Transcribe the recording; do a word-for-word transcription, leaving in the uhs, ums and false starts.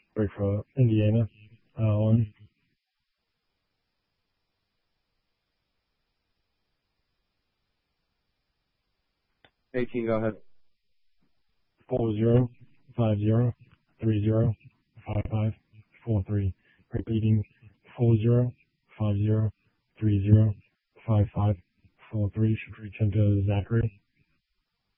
Break for Indiana. Uh, one. eighteen, go ahead. Four zero five zero three zero five five four three. Repeating four zero five zero three zero five five four three. Should reach into Zachary.